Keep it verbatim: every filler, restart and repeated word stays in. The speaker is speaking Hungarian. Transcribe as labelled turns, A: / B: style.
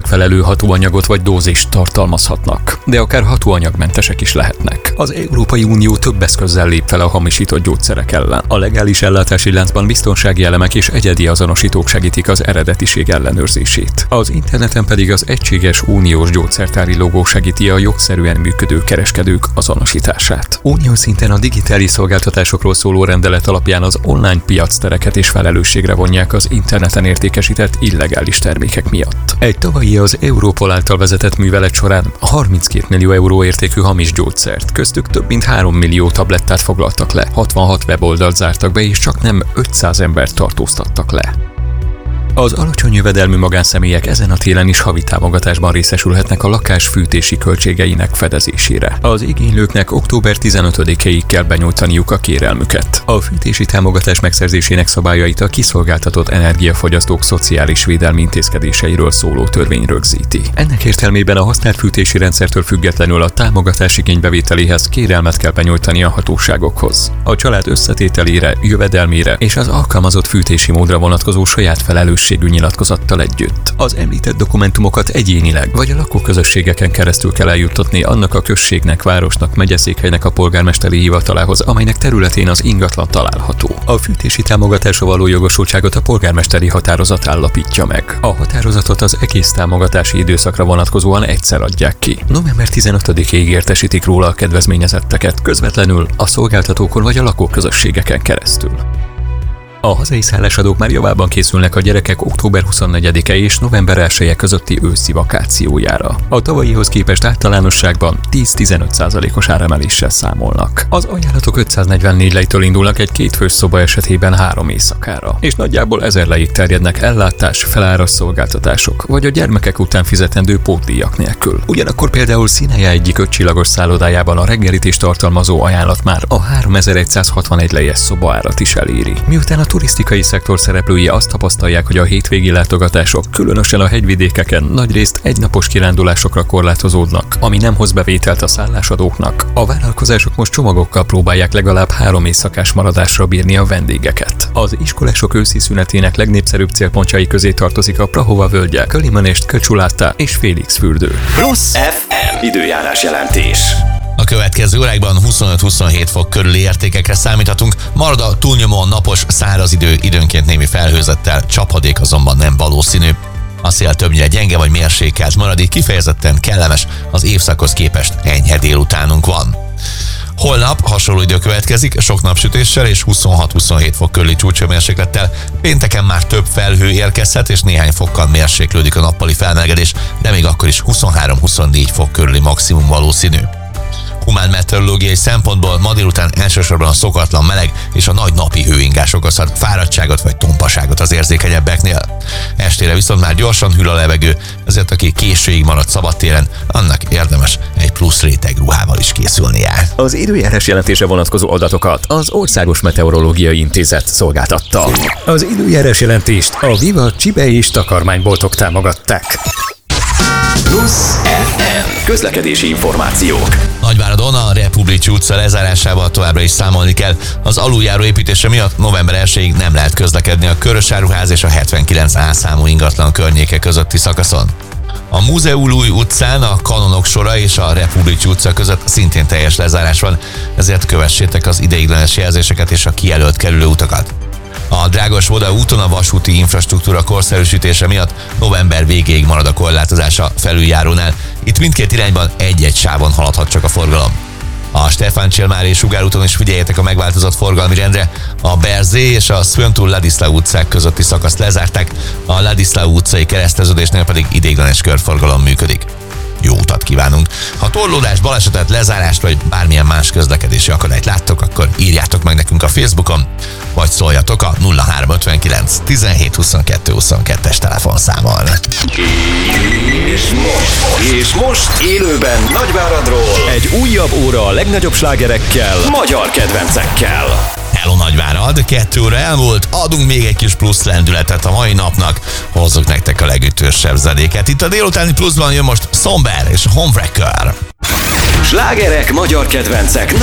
A: megfelelő hatóanyagot vagy dózist tartalmazhatnak, de akár hatóanyagmentesek is lehetnek. Az Európai Unió több eszközzel lép fel a hamisított gyógyszerek ellen. A legális ellátási láncban biztonsági elemek és egyedi azonosítók segítik az eredetiség ellenőrzését. Az interneten pedig az egységes uniós gyógyszertári logó segíti a jogszerűen működő kereskedők azonosítását. Uniós szinten a digitális szolgáltatásokról szóló rendelet alapján az online piactereket és felelősségre vonják az interneten értékesített illegális termékek miatt. Egy tavalyi az Europol által vezetett művelet során harminckét millió euró értékű hamis gyógyszert, köztük több mint három millió tablettát foglaltak le, hatvanhat weboldalt zártak be és csak nem ötszáz embert tartóztattak le. Az alacsony jövedelmű magánszemélyek ezen a télen is havi támogatásban részesülhetnek a lakás fűtési költségeinek fedezésére. Az igénylőknek október tizenötödikéig kell benyújtaniuk a kérelmüket. A fűtési támogatás megszerzésének szabályait a kiszolgáltatott energiafogyasztók szociális védelmi intézkedéseiről szóló törvény rögzíti. Ennek értelmében a használt fűtési rendszertől függetlenül a támogatás igénybevételéhez kérelmet kell benyújtani a hatóságokhoz. A család összetételére, jövedelmére és az alkalmazott fűtési módra vonatkozó saját felelősségű nyilatkozattal együtt. Az említett dokumentumokat egyénileg vagy a lakóközösségeken keresztül kell eljuttatni annak a községnek, városnak, megyeszékhelynek a polgármesteri hivatalához, amelynek területén az ingatlan található. A fűtési támogatásra való jogosultságot a polgármesteri határozat állapítja meg. A határozatot az egész támogatási időszakra vonatkozóan egyszer adják ki. november tizenötödikéig értesítik róla a kedvezményezetteket közvetlenül a szolgáltatókon vagy a lakóközösségeken keresztül. A hazai szállásadók már javában készülnek a gyerekek október huszonnegyedike és november elseje közötti őszi vakációjára. A tavalyihoz képest általánosságban tíz-tizenöt százalékos áremeléssel számolnak. Az ajánlatok ötszáznegyvennégy lejtől indulnak egy kétfős szoba esetében három éjszakára, és nagyjából ezer lejig terjednek ellátás, feláras szolgáltatások, vagy a gyermekek után fizetendő pótdíjak nélkül. Ugyanakkor például Színeje egyik ötcsillagos szállodájában a reggelit is tartalmazó ajánlat már a háromezer-százhatvanegy lejes szobaárat is eléri. Miután a turisztikai szektor szereplői azt tapasztalják, hogy a hétvégi látogatások, különösen a hegyvidékeken nagyrészt egynapos kirándulásokra korlátozódnak, ami nem hoz bevételt a szállásadóknak. A vállalkozások most csomagokkal próbálják legalább három éjszakás maradásra bírni a vendégeket. Az iskolások őszi szünetének legnépszerűbb célpontjai közé tartozik a Prahova völgye, Kölimanest, Köcsuláta és Félix fürdő.
B: Plusz ef em időjárás jelentés.
C: A következő órákban huszonöt-huszonhét fok körüli értékekre számíthatunk, marad a túlnyomóan napos, száraz idő, időnként némi felhőzettel, csapadék azonban nem valószínű. A szél többnyire gyenge vagy mérsékelt marad, így kifejezetten kellemes, az évszakhoz képest enyhe délutánunk van. Holnap hasonló idő következik, sok napsütéssel és huszonhat-huszonhét fok körüli csúcshőmérséklettel. Pénteken már több felhő érkezhet, és néhány fokkal mérséklődik a nappali felmelegedés, de még akkor is huszonhárom-huszonnégy fok körüli maximum valószínű. Humán meteorológiai szempontból ma délután elsősorban a szokatlan meleg és a nagy napi hőingás okozhat fáradtságot vagy tompaságot az érzékenyebbeknél. Estére viszont már gyorsan hűl a levegő, ezért aki későig marad szabadtéren, annak érdemes egy plusz réteg ruhával is készülnie.
B: Az időjárás jelentése vonatkozó adatokat az Országos Meteorológiai Intézet szolgáltatta.
A: Az időjárás jelentést a Viva csibe és takarmányboltok támogatták.
B: Plusz ef em közlekedési információk.
C: Nagyváradon a Republicsi utca lezárásával továbbra is számolni kell. Az aluljáró építése miatt november elsejéig nem lehet közlekedni a Körösáruház és a hetvenkilenc A számú ingatlan környéke közötti szakaszon. A Múzeumúj utcán a Kanonok sora és a Republicsi utca között szintén teljes lezárás van, ezért kövessétek az ideiglenes jelzéseket és a kijelölt kerülőutakat. A Drágos-Voda úton a vasúti infrastruktúra korszerűsítése miatt november végéig marad a korlátozás a felüljárónál. Itt mindkét irányban egy-egy sávon haladhat csak a forgalom. A Stefán Csilmár és Sugár úton is figyeljetek a megváltozott forgalmi rendre. A Berzé és a Szvöntul-Ladislau utcák közötti szakaszt lezárták, a Ladislau utcai kereszteződésnél pedig ideiglenes körforgalom működik. Jó utat kívánunk! Ha torlódást, balesetet, lezárást vagy bármilyen más közlekedési akadályt láttok, akkor írjátok meg nekünk a Facebookon, vagy szóljatok a nulla három ötvenkilenc tizenhét huszonkettő huszonkettes telefonszámon.
B: És most, és most élőben Nagyváradról egy újabb óra a legnagyobb slágerekkel, magyar kedvencekkel.
C: Hello Nagyvárad, kettő óra elmúlt, adunk még egy kis plusz lendületet a mai napnak, hozzuk nektek a legütősebb zenéket. Itt a délutáni pluszban jön most Somber és Homewrecker.
B: Slágerek, magyar kedvencek.